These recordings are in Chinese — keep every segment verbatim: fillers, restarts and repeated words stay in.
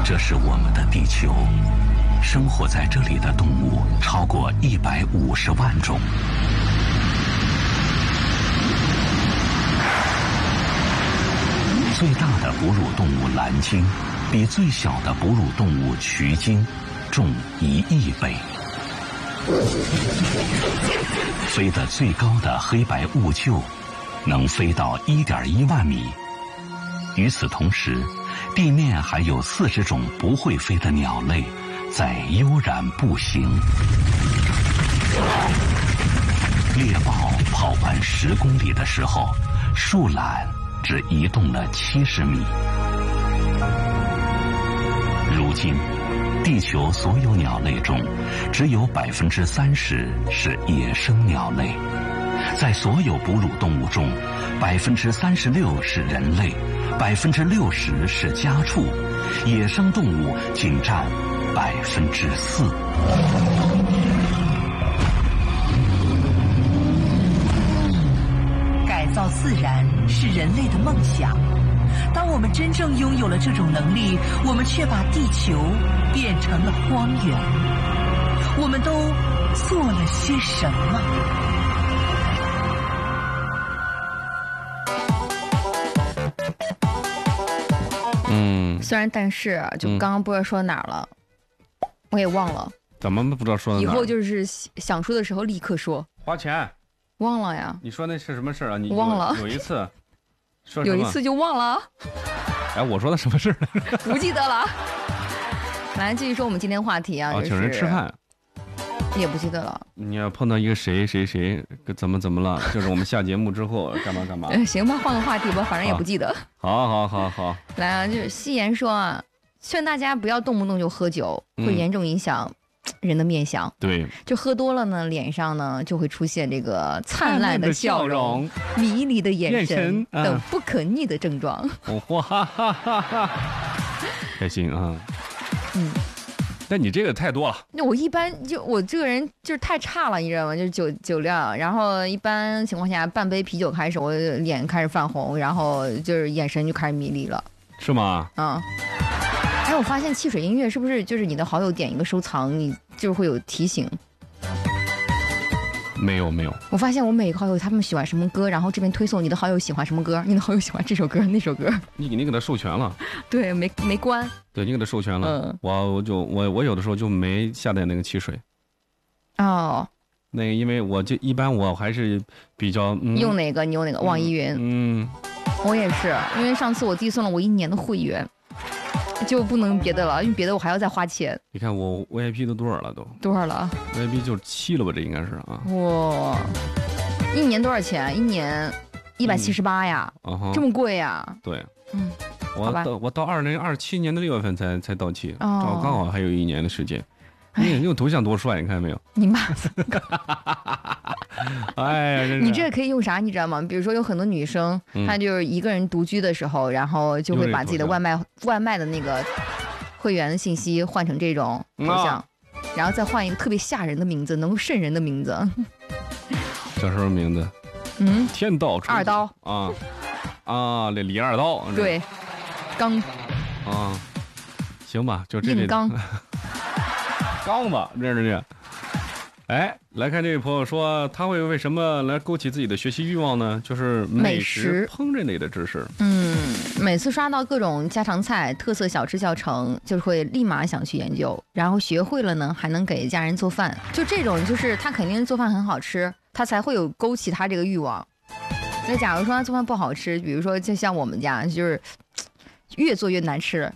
这是我们的地球，生活在这里的动物超过一百五十万种。最大的哺乳动物蓝鲸，比最小的哺乳动物渠鲸重一亿倍。飞得最高的黑白兀鹫，能飞到一点一万米。与此同时，地面还有四十种不会飞的鸟类在悠然步行。猎豹跑完十公里的时候，树懒只移动了七十米。如今，地球所有鸟类中，只有百分之三十是野生鸟类。在所有哺乳动物中，百分之三十六是人类，百分之六十是家畜，野生动物仅占百分之四。 改造自然是人类的梦想。当我们真正拥有了这种能力，我们却把地球变成了荒原。我们都做了些什么？ 嗯， 虽然但是就刚刚不知道说到哪儿了，嗯、我也忘了。 怎么不知道说到哪儿？ 以后就是想说的时候立刻说。 花钱。 忘了呀。 你说那是什么事啊？你忘了。 有一次。说有一次就忘了。 哎，我说的什么事呢？ 不记得了。来继续说我们今天话题啊， 哦， 就是请人吃饭。 也不记得了。 你要碰到一个谁谁谁怎么怎么了？就是我们下节目之后干嘛干嘛？ 行吧，换个话题吧，反正也不记得。 好好好好。 来啊，就是夕颜说啊，劝大家不要动不动就喝酒，会严重影响人的面相。 对，就喝多了呢，脸上呢就会出现这个灿烂的笑容、迷离的眼神等不可逆的症状。 哇哈哈哈哈！开心啊！ 嗯。 但你这个太多了。 那我一般就我这个人就是太差了，你知道吗？就是酒酒量，然后一般情况下半杯啤酒开始，我脸开始泛红，然后就是眼神就开始迷离了。 是吗？ 嗯。哎，我发现汽水音乐是不是就是你的好友点一个收藏，你就会有提醒？ 没有没有。 我发现我每个好友他们喜欢什么歌，然后这边推送你的好友喜欢什么歌，你的好友喜欢这首歌那首歌。 你你给他授权了？ 对，没没关。 对，你给他授权了。嗯、我我就我我有的时候就没下载那个汽水。 哦。 那个因为我就一般我还是比较、嗯、 用哪个？你用哪个？网易云。 嗯。 我也是，因为上次我弟送了我一年的会员。就不能别的了，因为别的我还要再花钱。 你看我 V I P 都多少了都？ 多少了 ？V I P 就是七了吧？这应该是啊。 哇，一年多少钱？一年一百七十八呀、 嗯， 这么贵呀？ 对， 嗯， 我到我到二零二七年的六月份才才到期， 哦， 刚好还有一年的时间。你你有头像多帅，你看没有？ 你妈！ 哎呀， 你这可以用啥？你知道吗？比如说有很多女生，嗯、她就是一个人独居的时候，然后就会把自己的外卖外卖的那个会员的信息换成这种头像，啊、然后再换一个特别吓人的名字，能够瘆人的名字。 叫什么名字？ 嗯， 天道二刀啊啊，这李二刀。 对，刚啊，行吧，就这硬刚。 刚吧，这是这。哎，来看这位朋友说，他会为什么来勾起自己的学习欲望呢？就是美食烹饪类的知识。 嗯，每次刷到各种家常菜、特色小吃教程，就会立马想去研究，然后学会了呢，还能给家人做饭。就这种，就是他肯定做饭很好吃，他才会有勾起他这个欲望。那假如说他做饭不好吃，比如说就像我们家，就是越做越难吃。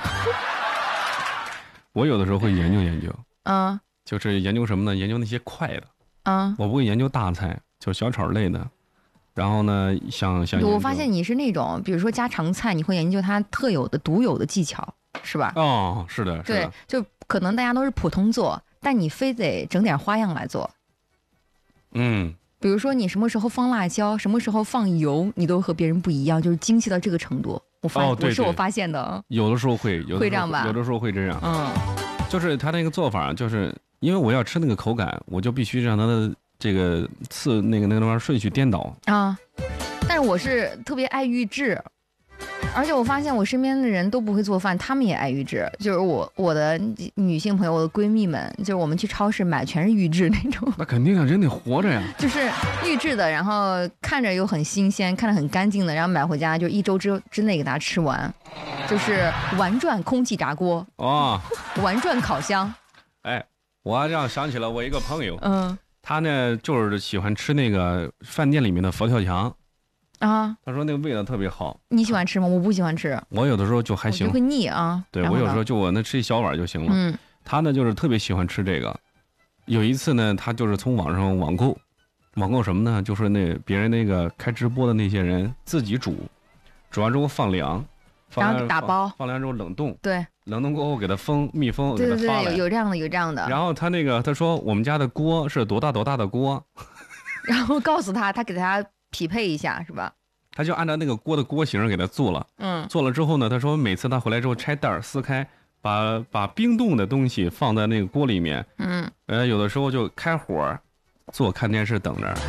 我有的时候会研究研究， 嗯， 就是研究什么呢？研究那些快的， 嗯， 我不会研究大菜，就小炒类的。然后呢，想想我发现你是那种，比如说家常菜，你会研究它特有的、独有的技巧，是吧？ 哦，是的，是的。 对，就可能大家都是普通做，但你非得整点花样来做。 嗯， 比如说你什么时候放辣椒，什么时候放油，你都和别人不一样，就是精细到这个程度。我发， 哦、对对我是我发现的， 有的时候会，有的会这样吧？ 有的时候会这样， 嗯， 就是他那个做法，就是因为我要吃那个口感，我就必须让它的这个次那个那个地方顺序颠倒啊。但是我是特别爱预制， 而且我发现我身边的人都不会做饭，他们也爱预制。就是我我的女性朋友，我的闺蜜们，就是我们去超市买全是预制那种。 那肯定啊，人得活着呀。 就是预制的，然后看着又很新鲜，看着很干净的，然后买回家就一周之之内给它吃完。就是玩转空气炸锅哦， 玩转烤箱。 哎，我这样想起了我一个朋友， 嗯， 他呢就是喜欢吃那个饭店里面的佛跳墙。 啊， 他说那个味道特别好。 你喜欢吃吗？我不喜欢吃。 我有的时候就还行， 我就会腻啊。 对，我有时候就我那吃一小碗就行了。 嗯， 他呢就是特别喜欢吃这个。有一次呢，他就是从网上网购，网购什么呢？就是那别人那个开直播的那些人自己煮，煮完之后放凉，放然后打包， 放凉之后冷冻。 对， 冷冻过后给它封密封， 对对对， 给它发来。 有有这样的，有这样的。 然后他那个他说我们家的锅是多大多大的锅， 然后告诉他，他给他匹配一下，是吧？ 他就按照那个锅的锅型给他做了。 嗯， 做了之后呢，他说每次他回来之后拆袋儿撕开，把把冰冻的东西放在那个锅里面。 嗯， 呃，有的时候就开火做看电视等着。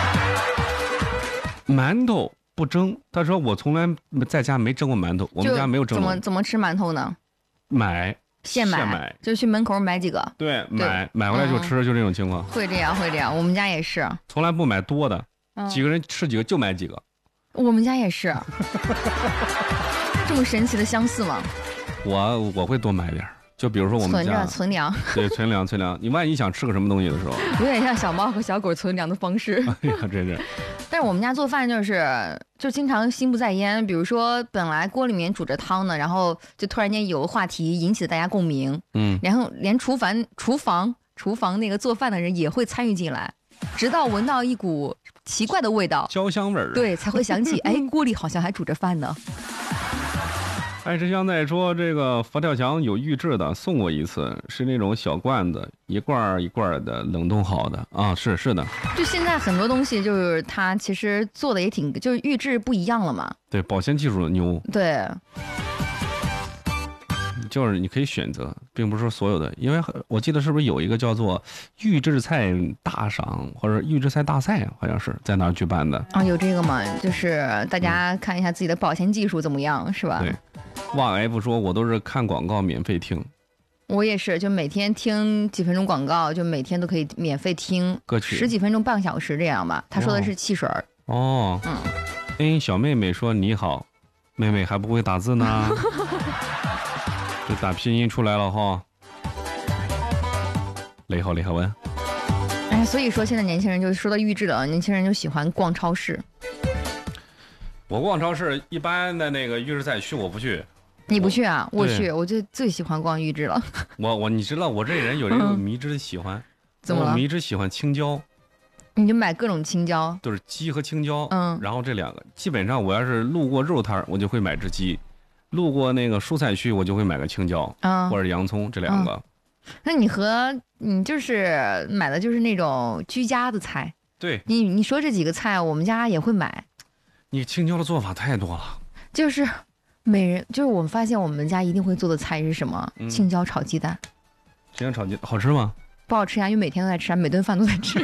馒头不蒸，他说我从来在家没蒸过馒头，我们家没有蒸过。 怎么怎么吃馒头呢？ 买现买， 现买就去门口买几个。 对，买买回来就吃，就这种情况。 会这样，会这样，我们家也是。 从来不买多的， 嗯、 几个人吃几个就买几个。 我们家也是，这么神奇的相似吗？ 我我会多买点，就比如说我们家存着存粮， 对，存粮存粮。你万一想吃个什么东西的时候， 有点像小猫和小狗存粮的方式。 哎呀，真是。 但是我们家做饭就是就经常心不在焉，比如说本来锅里面煮着汤呢，然后就突然间有个话题引起了大家共鸣， 嗯， 然后连厨房厨房厨房那个做饭的人也会参与进来，直到闻到一股奇怪的味道， 焦香味儿， 对，才会想起，哎，锅里好像还煮着饭呢。 哎，之前在说这个佛跳墙有预制的，送过一次，是那种小罐子，一罐一罐的冷冻好的啊，是是的。 就现在很多东西就是它其实做的也挺，就是预制不一样了嘛。 对，保鲜技术牛。 对。 就是你可以选择，并不是说所有的，因为我记得是不是有一个叫做预制菜大赏或者预制菜大赛，好像是在哪儿举办的啊？有这个吗？就是大家看一下自己的保鲜技术怎么样，是吧？ 对，旺 F 说，我都是看广告免费听。 我也是，就每天听几分钟广告，就每天都可以免费听歌曲， 十几分钟、半个小时这样吧。他说的是汽水儿。 哦，嗯，哎，小妹妹说你好，妹妹还不会打字呢。就打拼音出来了哈，雷好雷好文。 哎，所以说现在年轻人就说到预制了，年轻人就喜欢逛超市。 我逛超市一般的那个预制菜区我不去。 你不去啊？我去，我就最喜欢逛预制了。 我我你知道我这人有人有迷之的喜欢， 怎么了？ 我迷之喜欢青椒。 你就买各种青椒， 都是鸡和青椒。 嗯， 然后这两个基本上我要是路过肉摊我就会买只鸡。路过那个蔬菜区，我就会买个青椒， 嗯， 或者洋葱这两个。 嗯、那你和你就是买的就是那种居家的菜。 对， 你你说这几个菜，我们家也会买。 你青椒的做法太多了。 就是每人，就是我们发现我们家一定会做的菜是什么？嗯、青椒炒鸡蛋。 青椒炒鸡好吃吗？ 不好吃呀，因为每天都在吃，每顿饭都在吃。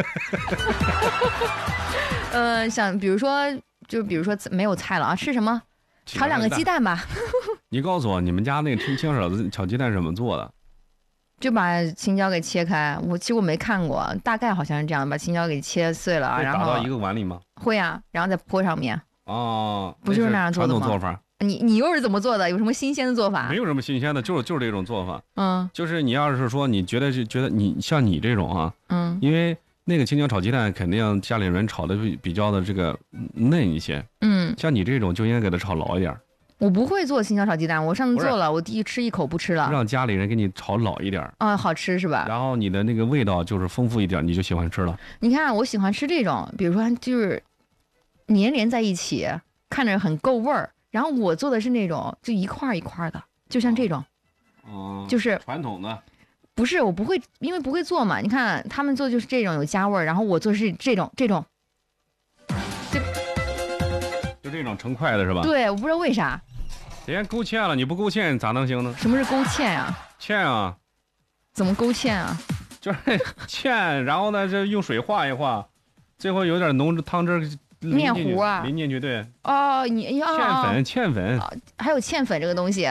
呃，想比如说，就比如说没有菜了啊，吃什么？炒两个鸡蛋吧。 你告诉我，你们家那个青青椒炒鸡蛋是怎么做的？ 就把青椒给切开，我其实我没看过，大概好像是这样，把青椒给切碎了，然后打到一个碗里吗？ 会啊，然后再泼上面。 哦， 不就是那样做的吗？ 传统做法。 你你又是怎么做的？有什么新鲜的做法？ 没有什么新鲜的，就是就是这种做法。 嗯， 就是你要是说你觉得是觉得你像你这种啊， 嗯， 因为那个青椒炒鸡蛋肯定家里人炒的比较的这个嫩一些。 嗯， 像你这种就应该给它炒老一点。 我不会做青椒炒鸡蛋，我上次做了，我第一吃一口不吃了。 让家里人给你炒老一点。 啊，好吃是吧？ 然后你的那个味道就是丰富一点，你就喜欢吃了。 你看，我喜欢吃这种，比如说就是粘连在一起，看着很够味儿。然后我做的是那种就一块一块的，就像这种， 哦， 就是传统的。 不是，我不会，因为不会做嘛。你看他们做就是这种有加味儿，然后我做是这种这种， 就就这种成块的是吧？ 对，我不知道为啥。 人家勾芡了，你不勾芡咋能行呢？ 什么是勾芡呀？ 芡啊。 怎么勾芡啊？ 就是芡，然后呢，这用水化一化，最后有点浓汤汁面糊啊， 淋进去对。 哦，你呀， 芡粉，芡粉， 哦还有芡粉这个东西。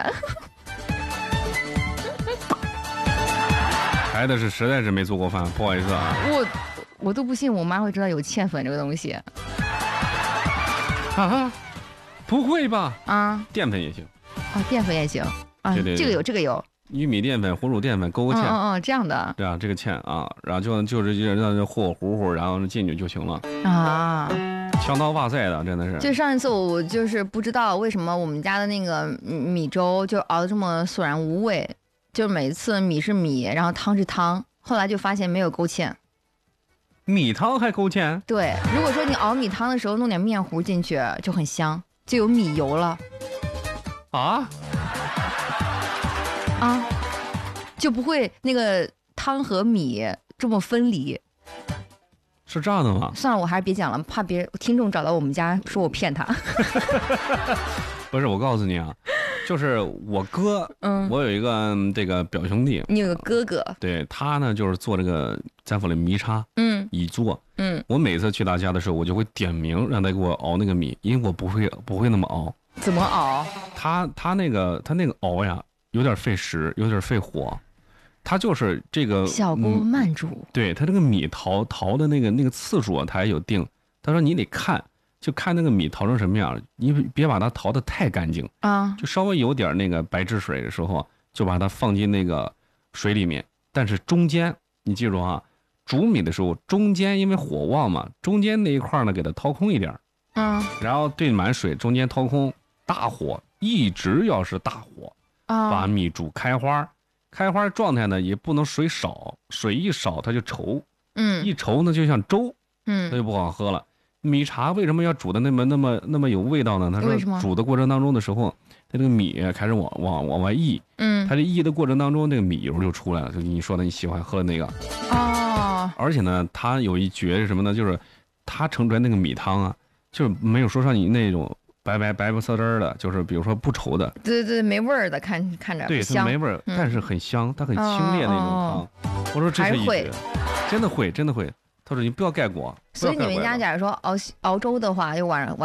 孩子是实在是没做过饭，不好意思啊。 我我都不信我妈会知道有芡粉这个东西。 啊？不会吧？ 啊， 淀粉也行。 啊，淀粉也行啊， 对对对这个有，这个有。 玉米淀粉、红薯淀粉勾个芡。 嗯嗯嗯，这样的。 对啊，这个芡啊，然后就就是就让它和糊糊，然后进去就行了。 啊， 枪刀哇塞的，真的是。 就上一次我就是不知道为什么我们家的那个米粥就熬得这么索然无味，就每次米是米，然后汤是汤，后来就发现没有勾芡。 米汤还勾芡？ 对，如果说你熬米汤的时候弄点面糊进去，就很香，就有米油了。 啊？ 啊，就不会那个汤和米这么分离。 是这样的吗？ 算了，我还是别讲了，怕别听众找到我们家说我骗他。 不是，我告诉你啊，就是我哥， 嗯， 我有一个这个表兄弟， 你有个哥哥， 对他呢就是做这个咱府的米茶， 嗯， 乙做， 嗯， 我每次去他家的时候，我就会点名让他给我熬那个米，因为我不会不会那么熬。 怎么熬？ 他他那个他那个熬呀，有点费时，有点费火。他就是这个小锅慢煮，嗯、 对他这个米淘淘的那个那个次数啊，他也有定。他说你得看，就看那个米淘成什么样，你别把它淘得太干净啊， 就稍微有点那个白汁水的时候，就把它放进那个水里面。但是中间你记住啊，煮米的时候中间因为火旺嘛，中间那一块呢给它掏空一点， 嗯， 然后兑满水，中间掏空，大火一直要是大火， 啊， 把米煮开花。开花状态呢，也不能水少，水一少它就稠， 嗯， 一稠呢就像粥， 嗯， 它就不好喝了。米茶为什么要煮的那么那么那么有味道呢？它说煮的过程当中的时候，它这个米开始往往往外溢， 嗯， 它这溢的过程当中，那个米油就出来了，就你说的你喜欢喝的那个， 哦， 而且呢，它有一绝是什么呢？就是它盛出来那个米汤啊，就是没有说像你那种。白白白不呲汁儿的，就是比如说不稠的， 对对，没味儿的，看看着对，它没味儿， 嗯、 但是很香，它很清冽那种汤。 哦、 我说这是一绝， 真的会，真的会。他说你不要盖锅。 所以你们家假如说熬熬粥的话，就晚上晚。